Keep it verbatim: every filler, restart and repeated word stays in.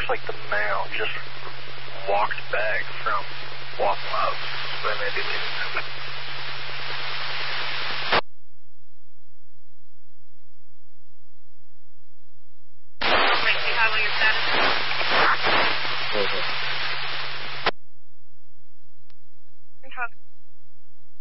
looks like the male just walked back from Waffle House. So they may be leaving. Mikey, how will your status? Okay. Control.